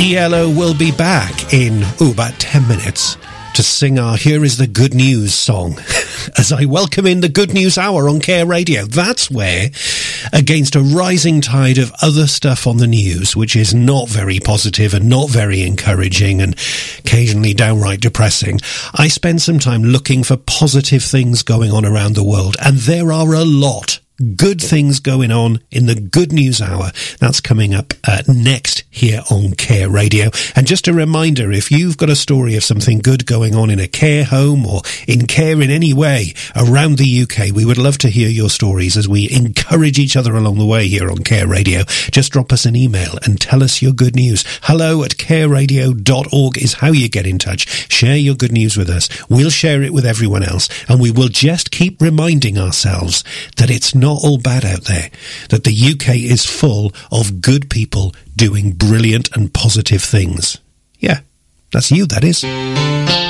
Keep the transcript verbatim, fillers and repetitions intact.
E L O will be back in, oh, about ten minutes to sing our Here Is the Good News song as I welcome in the Good News Hour on Care Radio. That's where, against a rising tide of other stuff on the news, which is not very positive and not very encouraging and occasionally downright depressing, I spend some time looking for positive things going on around the world, and there are a lot. Good things going on in the Good News Hour. That's coming up uh, next here on Care Radio. And just a reminder, if you've got a story of something good going on in a care home or in care in any way around the U K, we would love to hear your stories as we encourage each other along the way here on Care Radio. Just drop us an email and tell us your good news. Hello at care radio dot org is how you get in touch. Share your good news with us. We'll share it with everyone else, and we will just keep reminding ourselves that it's not all bad out there, that the U K is full of good people doing brilliant and positive things. Yeah, that's you, that is.